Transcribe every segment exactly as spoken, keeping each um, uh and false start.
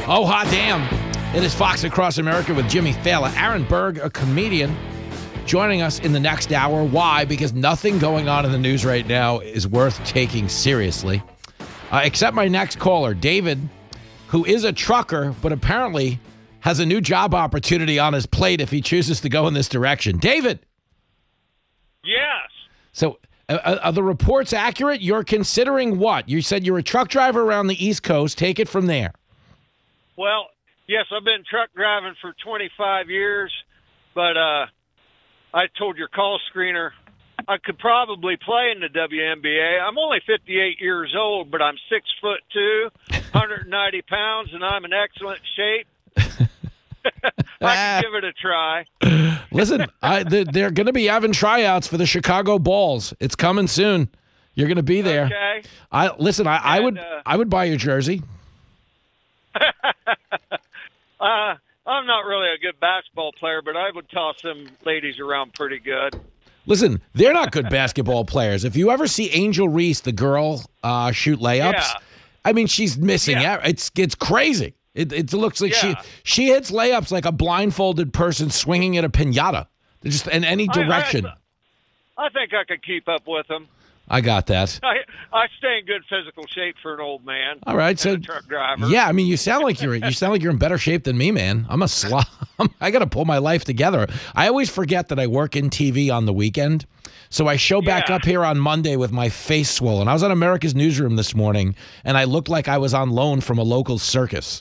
Oh, hot damn. It is Fox Across America with Jimmy Fallon. Aaron Berg, a comedian, joining us in the next hour. Why? Because nothing going on in the news right now is worth taking seriously. Uh, except my next caller, David, who is a trucker, but apparently has a new job opportunity on his plate if he chooses to go in this direction. David. Yes. So uh, are the reports accurate? You're considering what? You said you're a truck driver around the East Coast. Take it from there. Well, yes, I've been truck driving for twenty-five years, but uh, I told your call screener I could probably play in the W N B A. I'm only fifty-eight years old, but I'm six foot two, one hundred ninety pounds, and I'm in excellent shape. I can give it a try. Listen, I, they're going to be having tryouts for the Chicago Bulls. It's coming soon. You're going to be there. Okay. I listen. I, I And, would. uh, I would buy your jersey. uh, I'm not really a good basketball player, but I would toss them ladies around pretty good. Listen, they're not good basketball players. If you ever see Angel Reese, the girl, uh, shoot layups, Yeah. I mean, she's missing. Yeah. out. It's it's crazy. It it looks like Yeah. she she hits layups like a blindfolded person swinging at a pinata. They're just in any I- I- direction. I think I could keep up with them. I, got that. I I stay in good physical shape for an old man. All right, and so a truck driver. yeah, I mean, you sound like you're you sound like you're in better shape than me, man. I'm a slob. I got to pull my life together. I always forget that I work in T V on the weekend, so I show back Yeah. up here on Monday with my face swollen. I was on America's Newsroom this morning, and I looked like I was on loan from a local circus.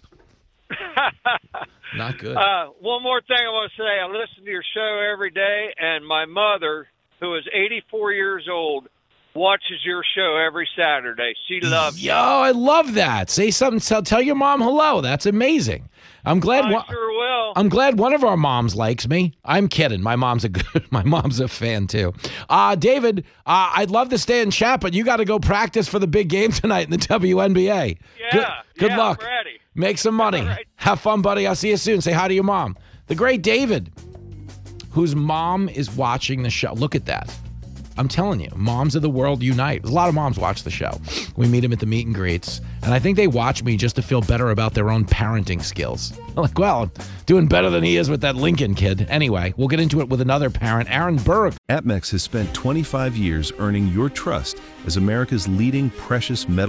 Not good. Uh, one more thing I want to say. I listen to your show every day, and my mother, who is eighty-four years old, watches your show every Saturday. She loves Yo, I love that. Say something. Tell, tell your mom hello. That's amazing. I'm glad. I one- sure will. I'm glad one of our moms likes me. I'm kidding. My mom's a good. My mom's a fan too. Uh, David, uh, I'd love to stay and chat, but you got to go practice for the big game tonight in the W N B A. Yeah. Good, good yeah, luck. I'm ready. Make some money. All right. Have fun, buddy. I'll see you soon. Say hi to your mom. The great David, whose mom is watching the show. Look at that. I'm telling you, moms of the world unite. A lot of moms watch the show. We meet them at the meet and greets, and I think they watch me just to feel better about their own parenting skills. I'm like, well, I'm doing better than he is with that Lincoln kid. Anyway, we'll get into it with another parent, Aaron Berg. Atmex has spent twenty-five years earning your trust as America's leading precious metal